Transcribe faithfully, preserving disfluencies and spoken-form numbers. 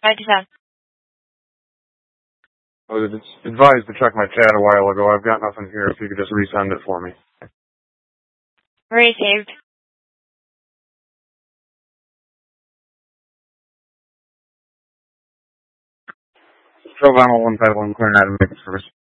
tried to send. I was advised to check my chat a while ago. I've got nothing here. If you could just resend it for me. Received. Control Vinyl one five one, clearing out of service.